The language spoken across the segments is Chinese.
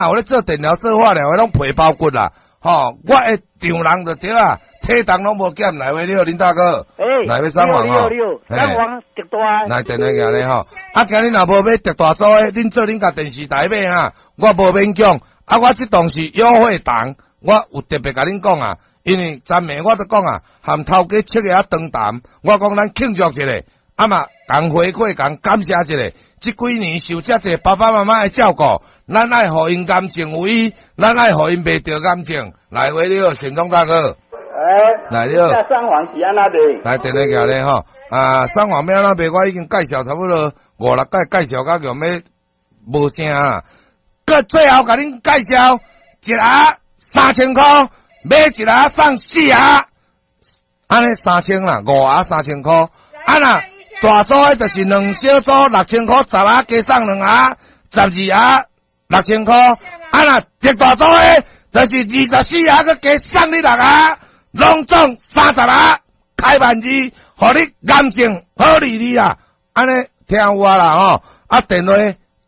有咧做电疗做化疗，拢皮包骨啦。吼，我的丈人就对啊，体重拢无减，来话了，林大哥，来要送王吼， 送王特大， 来电来个咧吼，啊，今日若无要特大组的，恁做恁甲电视台买哈，我无勉强，啊，我这档是优惠档，我有特别甲恁讲啊，因为昨暝我都讲啊，含头家切个啊长谈，我讲咱庆祝一下，啊嘛，共回馈共感谢一下。这几年受遮济爸爸妈妈的照顾，咱爱互因感情有依，咱爱互因袂着感情。来回了，沈总大哥，来了。 送黄是安那的？ 来，电话过来吼，送黄要安那卖？我已经介绍差不多5、6届，介绍到强要无声啊。搁最后甲恁介绍，一盒3000块，买一盒送4盒，安尼3000啦，5盒3000块，啊那。大组的就是2小组6000块，10盒加送2盒，12盒6000块。啊那特大组的，就是24盒，佮加送你6盒，拢总30盒。开万字，互你感情好利利啦。安尼听有啊啦吼，啊电话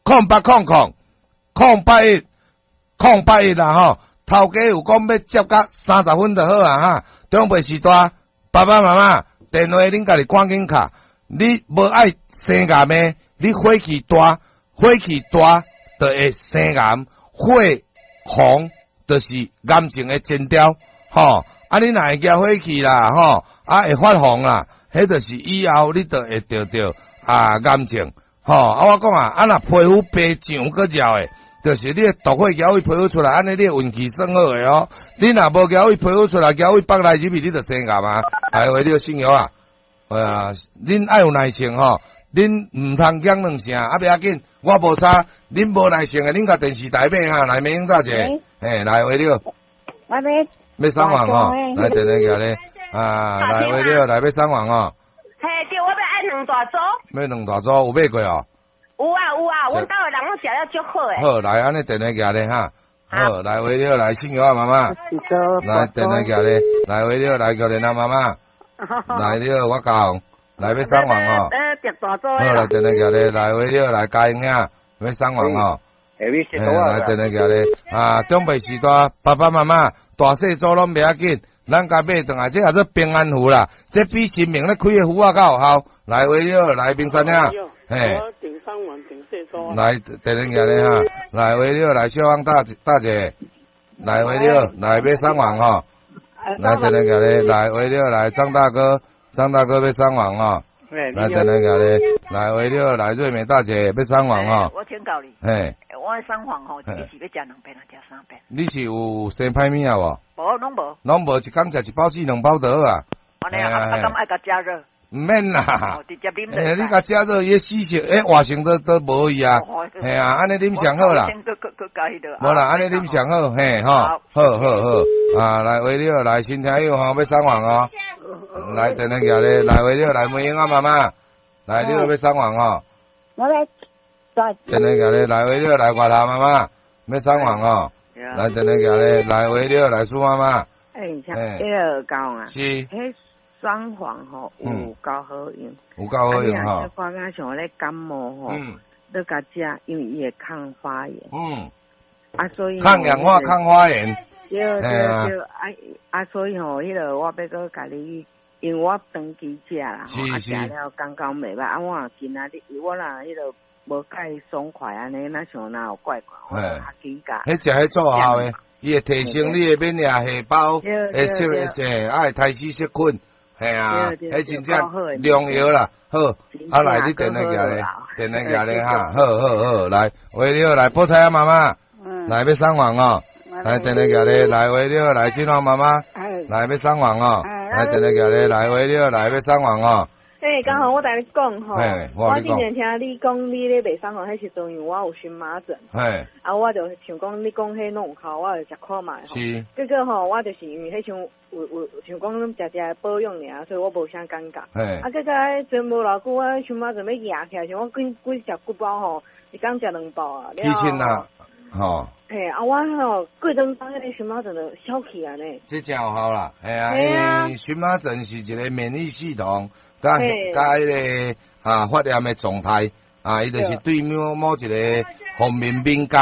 0800-081-081啦吼。头家有讲要接到30分就好啊哈。中辈时代，爸爸妈妈电话恁家己赶紧卡。你无爱生癌的，你火气大就会生癌，火红就是癌症的前兆，吼。啊，你若会惊火气啦，吼，啊会发红啦，迄就是以后你就会得到癌症，吼。啊，我讲啊，啊若皮肤白上个绕的，就是你的毒血交位皮肤出来，安尼你的运气算好的哦。你若无交位皮肤出来，交位北来入去，你就生癌啊。来话你就信药啊。恁爱有耐性吼，恁唔通讲两声，啊不要紧，我无差，恁无耐性的，恁甲电视台买哈，来美英大姐，来为了， 我要送完吼，来电话过来，来为了，来要送完吼。 嘿，对，我要爱2大组。 要2大组，有买过哦？ 有啊，阮兜的人拢食了足好诶。 好，来安尼电话过来哈，好，来为了，来信友啊妈妈，来电话过来，来为了，来叫恁啊妈妈。来了，我教，来要送完吼。好，来电话过来，来为了，来家英啊，要送完吼。来电话过来，长辈时代，爸爸妈妈大细组拢袂要紧，咱家买转来，这也是平安符啦，这比新明咧开的符啊较有效。来为了，来冰山啊，嘿。来电话过来哈，来为了，来小王大姐，来为了，来要送完吼。来电话过来，来为了来张大哥要送完哦。来电话过来，来为了来瑞美大姐要送完哦。 我请教你， 嘿， 我送完吼，你是要食2遍还是3遍？ 你是有生歹物啊无？ 无，拢无。 拢无，一工食1包子2包就好啊。 安尼啊，敢爱甲加热？ 唔免啦， 直接啉。 你甲加热伊死色，活性都无伊啊。嘿啊，安尼啉上好啦。无啦，安尼啉上好，嘿吼，好，来为了来新听友吼要送完哦。来电话过来，来为了来梅英啊妈妈，来你要送完哦。 我来电话过来，来为了来外头妈妈要送完哦。来电话过来，来为了来苏妈妈。 像迄个讲啊， 是。 迄双黄吼有够好用， 有够好用吼。 我刚像咧感冒吼，你甲食，因为伊会抗发炎。所以抗氧化、抗发炎。 对，所以吼，迄个我要搁甲你，因为我长期食啦，食了感觉袂歹，我今仔日我若迄个无介爽快安尼，那像哪有怪怪，我下起甲。 迄食迄做效诶，伊会提升你诶免疫细胞，会食会胎死细菌。嘿啊，迄真正良药啦，好，来你电话过来，电话过来哈，好，来为了来菠菜啊妈妈，来要送完哦，来电话过来，来为了来金花妈妈，来要送完哦，来电话过来，来为了来要送完哦。 刚好我甲你讲吼，我之前听你讲你咧袂送吼，迄时阵因为我有荨麻疹，我就想讲你讲迄拢有效，我就食看卖吼。结果吼，我就是因为迄像有想讲食保养尔，所以我无啥感觉。结果真无偌久，我荨麻疹要压起来，像我几食骨包吼，一工食2包啊。 提醒啦，吼。 我吼过2包迄个荨麻疹就消去啊呢。 这真有效啦，因为荨麻疹是一个免疫系统。甲迄个发炎的状态伊就是对某一个方面敏感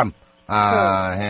啊。